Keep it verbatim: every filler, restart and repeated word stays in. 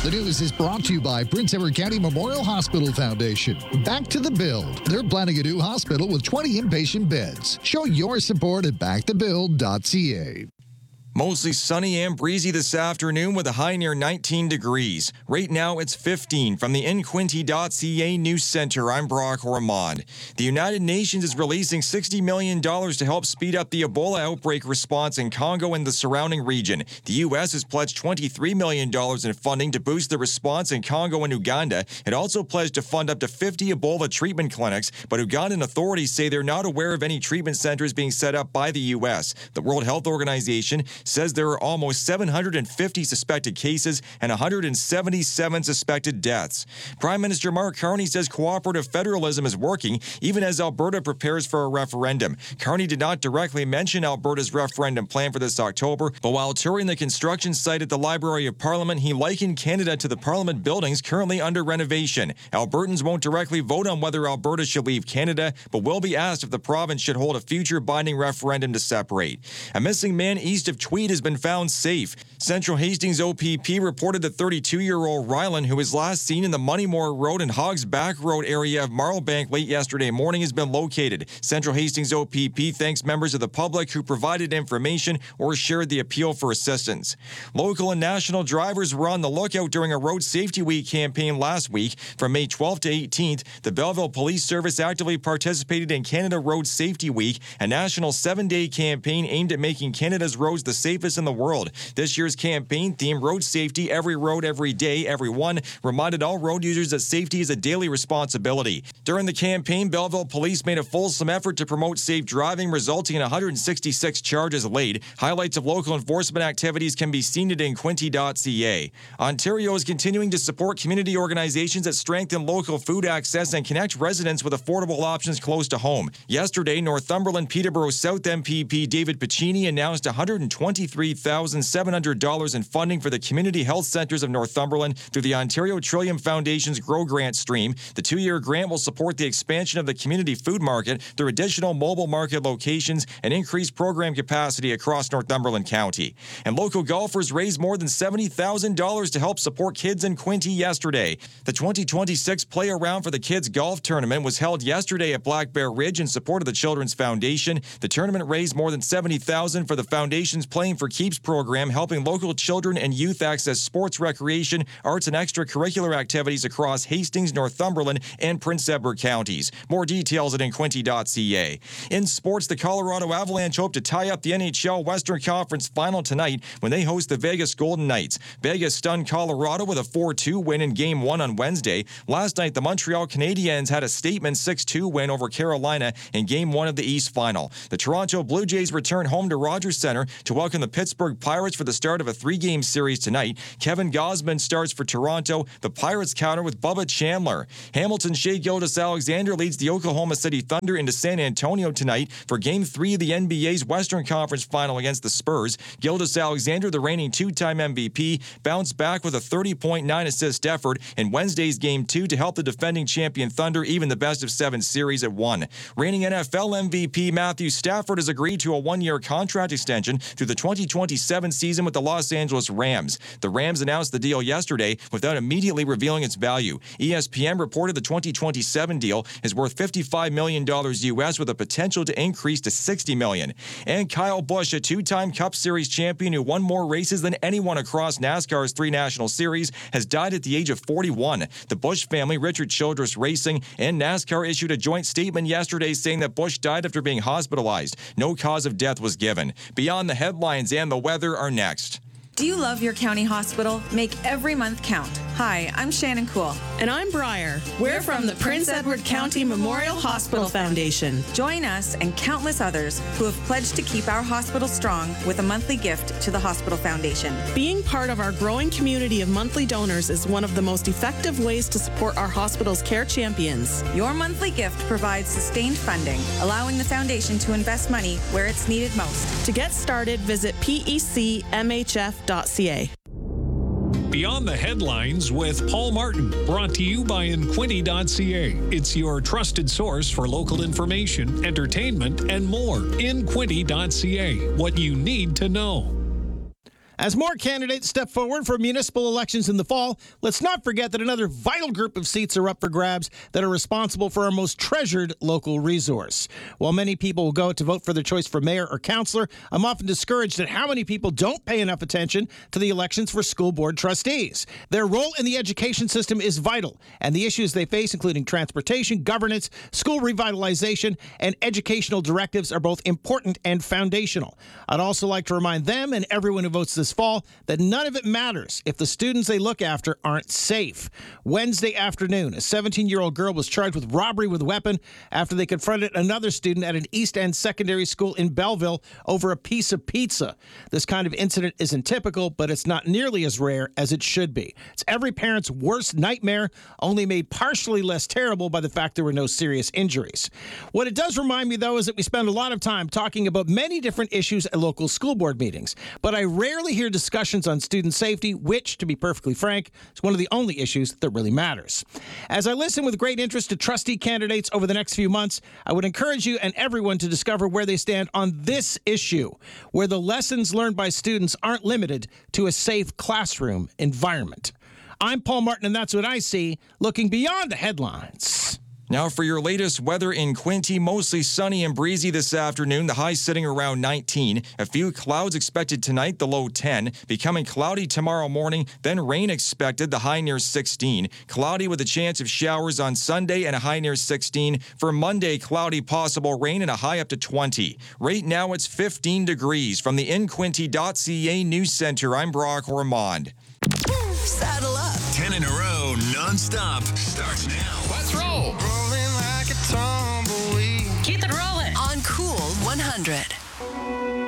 The news is brought to you by Prince Edward County Memorial Hospital Foundation. Back to the Build. They're planning a new hospital with twenty inpatient beds. Show your support at back to build dot c a. Mostly sunny and breezy this afternoon with a high near nineteen degrees. Right now it's fifteen. From the in quinte dot c a News Center, I'm Brock Ormond. The United Nations is releasing sixty million dollars to help speed up the Ebola outbreak response in Congo and the surrounding region. The U S has pledged twenty-three million dollars in funding to boost the response in Congo and Uganda. It also pledged to fund up to fifty Ebola treatment clinics, but Ugandan authorities say they're not aware of any treatment centers being set up by the U S. The World Health Organization says there are almost seven hundred fifty suspected cases and one hundred seventy-seven suspected deaths. Prime Minister Mark Carney says cooperative federalism is working even as Alberta prepares for a referendum. Carney did not directly mention Alberta's referendum plan for this October, but while touring the construction site at the Library of Parliament, he likened Canada to the Parliament buildings currently under renovation. Albertans won't directly vote on whether Alberta should leave Canada, but will be asked if the province should hold a future binding referendum to separate. A missing man east of Tweed has been found safe. Central Hastings O P P reported that thirty-two-year-old Rylan, who was last seen in the Moneymore Road and Hogs Back Road area of Marlbank late yesterday morning, has been located. Central Hastings O P P thanks members of the public who provided information or shared the appeal for assistance. Local and national drivers were on the lookout during a Road Safety Week campaign last week. From May twelfth to eighteenth, the Belleville Police Service actively participated in Canada Road Safety Week, a national seven-day campaign aimed at making Canada's roads the safest in the world. This year's campaign theme, Road Safety, Every Road, Every Day, Everyone, reminded all road users that safety is a daily responsibility. During the campaign, Belleville Police made a fulsome effort to promote safe driving, resulting in one hundred sixty-six charges laid. Highlights of local enforcement activities can be seen at in quinte dot c a. Ontario is continuing to support community organizations that strengthen local food access and connect residents with affordable options close to home. Yesterday, Northumberland Peterborough South M P P David Piccini announced one hundred twenty-three thousand seven hundred dollars in funding for the Community Health Centres of Northumberland through the Ontario Trillium Foundation's Grow Grant stream. The two-year grant will support the expansion of the community food market through additional mobile market locations and increased program capacity across Northumberland County. And local golfers raised more than seventy thousand dollars to help support kids in Quinte yesterday. The twenty twenty-six Play Around for the Kids Golf Tournament was held yesterday at Black Bear Ridge in support of the Children's Foundation. The tournament raised more than seventy thousand dollars for the Foundation's Playing for Keeps program, helping local children and youth access sports, recreation, arts, and extracurricular activities across Hastings, Northumberland, and Prince Edward counties. More details at in quinte dot c a. In sports, the Colorado Avalanche hope to tie up the N H L Western Conference Final tonight when they host the Vegas Golden Knights. Vegas stunned Colorado with a four two win in Game one on Wednesday. Last night, the Montreal Canadiens had a statement six two win over Carolina in Game one of the East Final. The Toronto Blue Jays return home to Rogers Center to welcome the Pittsburgh Pirates for the start of a three-game series tonight. Kevin Gausman starts for Toronto. The Pirates counter with Bubba Chandler. Hamilton Shea Gilgeous-Alexander leads the Oklahoma City Thunder into San Antonio tonight for Game three of the N B A's Western Conference Final against the Spurs. Gilgeous-Alexander, the reigning two-time M V P, bounced back with a thirty point nine assist effort in Wednesday's Game two to help the defending champion Thunder even the best-of-seven series at one. Reigning N F L M V P Matthew Stafford has agreed to a one-year contract extension through the twenty twenty-seven season with the Los Angeles Rams. The Rams announced the deal yesterday without immediately revealing its value. E S P N reported the twenty twenty-seven deal is worth fifty-five million dollars U S with a potential to increase to sixty million dollars. And Kyle Busch, a two-time Cup Series champion who won more races than anyone across NASCAR's three national series, has died at the age of forty-one. The Busch family, Richard Childress Racing, and NASCAR issued a joint statement yesterday saying that Busch died after being hospitalized. No cause of death was given. Beyond the headlines and the weather are next. Do you love your county hospital? Make every month count. Hi, I'm Shannon Cool. And I'm Briar. We're from the Prince Edward County Memorial Hospital Foundation. Join us and countless others who have pledged to keep our hospital strong with a monthly gift to the Hospital Foundation. Being part of our growing community of monthly donors is one of the most effective ways to support our hospital's care champions. Your monthly gift provides sustained funding, allowing the foundation to invest money where it's needed most. To get started, visit P E C M H F dot C A. Beyond the Headlines with Paul Martin, brought to you by in quinte dot c a. It's your trusted source for local information, entertainment, and more. in quinte dot c a. What you need to know. As more candidates step forward for municipal elections in the fall, let's not forget that another vital group of seats are up for grabs that are responsible for our most treasured local resource. While many people will go out to vote for their choice for mayor or councillor, I'm often discouraged at how many people don't pay enough attention to the elections for school board trustees. Their role in the education system is vital, and the issues they face, including transportation, governance, school revitalization, and educational directives, are both important and foundational. I'd also like to remind them and everyone who votes this fall that none of it matters if the students they look after aren't safe. Wednesday afternoon, a seventeen-year-old girl was charged with robbery with a weapon after they confronted another student at an East End secondary school in Belleville over a piece of pizza. This kind of incident isn't typical, but it's not nearly as rare as it should be. It's every parent's worst nightmare, only made partially less terrible by the fact there were no serious injuries. What it does remind me, though, is that we spend a lot of time talking about many different issues at local school board meetings, but I rarely hear discussions on student safety, which, to be perfectly frank, is one of the only issues that really matters. As I listen with great interest to trustee candidates over the next few months, I would encourage you and everyone to discover where they stand on this issue, where the lessons learned by students aren't limited to a safe classroom environment. I'm Paul Martin, and that's what I see, looking beyond the headlines. Now for your latest weather in Quinte, mostly sunny and breezy this afternoon, the high sitting around nineteen. A few clouds expected tonight, the low ten. Becoming cloudy tomorrow morning, then rain expected, the high near sixteen. Cloudy with a chance of showers on Sunday and a high near sixteen. For Monday, cloudy, possible rain and a high up to twenty. Right now it's fifteen degrees. From the in quinte dot c a News Center, I'm Brock Ormond. Saddle up. ten in a row, nonstop, starts now.